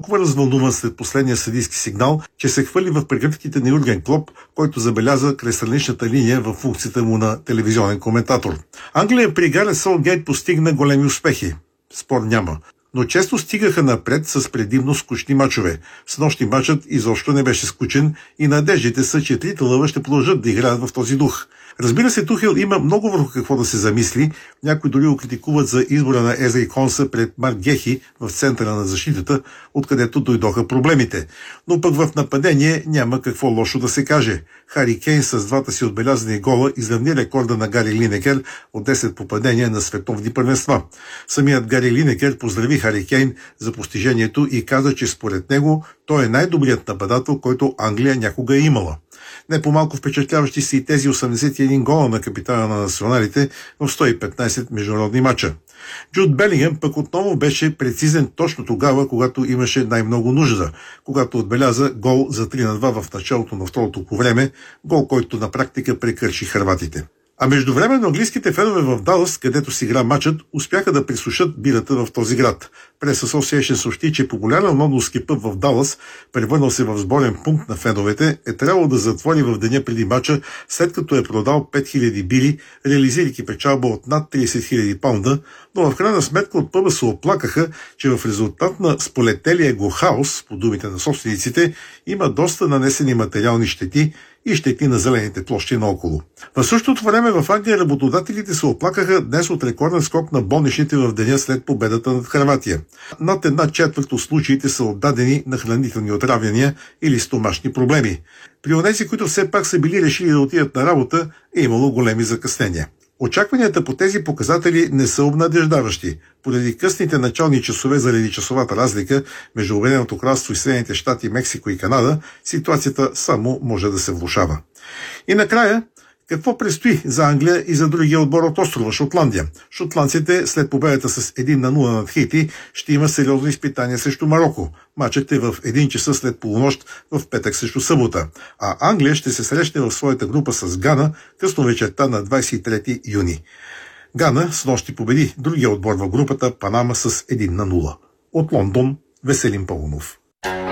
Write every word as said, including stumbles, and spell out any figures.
толкова развълнуван след последния съдийски сигнал, че се хвърли в прегръдките на Юрген Клоп, който забеляза край страничната линия в функцията му на телевизионен коментатор. Англия при Гарет Солгейт постигна големи успехи. Спор няма. Но често стигаха напред с предимно скучни мачове. Снощи мачът изобщо не беше скучен и надеждите са, че трите лъва ще продължат да играят в този дух. Разбира се, Тухел има много върху какво да се замисли. Някои дори го критикуват за избора на Езри Конса пред Марк Гехи в центъра на защитата, откъдето дойдоха проблемите. Но пък в нападение няма какво лошо да се каже. Хари Кейн с двата си отбелязани гола изравни рекорда на Гари Линекер от десет попадения на световни първенства. Самият Гари Линекер поздрави Хари Кейн за постижението и каза, че според него той е най-добрият нападател, който Англия някога е имала. Не по-малко впечатляващи са и тези осемдесет и един гола на капитана на националите в сто и петнайсет международни мача. Джуд Белингъм пък отново беше прецизен точно тогава, когато имаше най-много нужда, когато отбеляза гол за три на два в началото на второто по време, гол, който на практика прекърши хърватите. А междувременно английските фенове в Далас, където си игра матчът, успяха да присушат бирата в този град. Прес Асоциейшън съобщи, че популярен лондонски пъб в Далас, превърнал се в сборен пункт на феновете, е трябвало да затвори в деня преди матча, след като е продал пет хиляди бири, реализирайки печалба от над трийсет хиляди паунда, но в крайна сметка от пъба се оплакаха, че в резултат на сполетелия го хаос, по думите на собствениците, има доста нанесени материални щети и щети на зелените площи наоколо. В същото време в Англия работодателите се оплакаха днес от рекорден скок на болничните в деня след победата над Хърватия. Над една четвърт от случаите са отдадени на хранителни отравяния или стомашни проблеми. При онези, които все пак са били решили да отидат на работа, е имало големи закъснения. Очакванията по тези показатели не са обнадеждаващи. Поради късните начални часове заради часовата разлика между Обединеното кралство и Съединените щати, Мексико и Канада, ситуацията само може да се влошава. И накрая, какво предстои за Англия и за другия отбор от острова Шотландия? Шотландците след победата с един на нула над Хейти ще има сериозно изпитание срещу Мароко. Матчът е в един часа след полунощ в петък срещу събота. А Англия ще се срещне в своята група с Гана късно вечерта на двайсет и трети юни. Гана снощи победи другия отбор в групата Панама с един на нула. От Лондон Веселин Паунов.